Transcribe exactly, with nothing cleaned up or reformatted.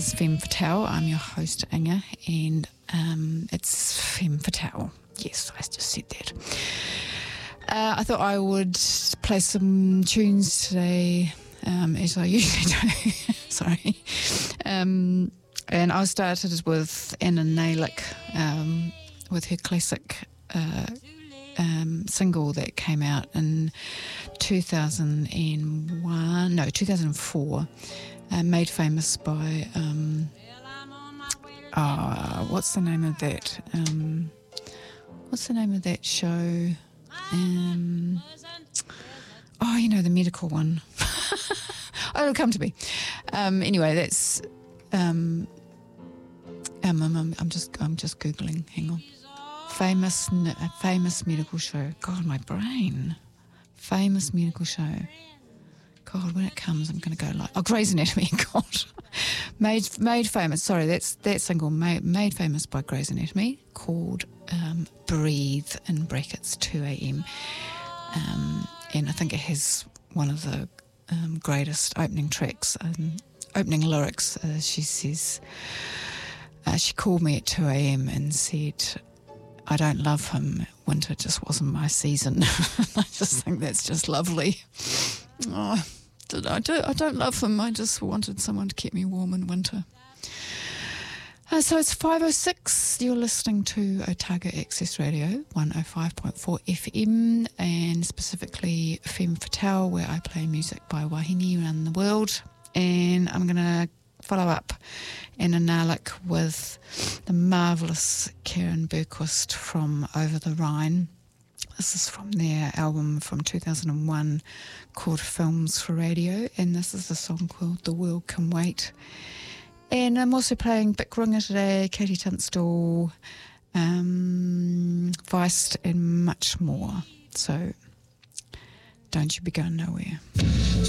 is Femme Fatale. I'm your host, Inga, and um, it's Femme Fatale. Yes, I just said that. Uh, I thought I would play some tunes today, um, as I usually do. Sorry. Um, and I started with Anna Nalick, um, with her classic uh, um, single that came out in two thousand one, no, two thousand four, uh, made famous by, um, uh, what's the name of that? Um, what's the name of that show? Um, oh, you know, the medical one. Oh, it'll come to me. Um, anyway, that's. Um, um, I'm, I'm just. I'm just googling. Hang on. Famous, a famous medical show. God, my brain. Famous medical show. God, when it comes, I'm going to go like. Oh, Grey's Anatomy. God, made made famous. Sorry, that's that single made made famous by Grey's Anatomy, called um, "Breathe" in brackets two a.m. Um, and I think it has one of the um, greatest opening tracks, um, opening lyrics. Uh, she says, uh, she called me at two a.m. and said, "I don't love him. Winter just wasn't my season." I just think that's just lovely. Oh, I don't, I don't love him. I just wanted someone to keep me warm in winter. Uh, so it's five oh six. You're listening to Otago Access Radio, one oh five point four F M, and specifically Femme Fatale, where I play music by wahine around the world. And I'm going to follow up Anna Nalick with the marvellous Karen Bergquist from Over the Rhine. This is from their album from two thousand one called Films for Radio, and this is the song called The World Can Wait. And I'm also playing Bic Ringer today, Katie Tunstall, um, Feist, and much more. So don't you be going nowhere.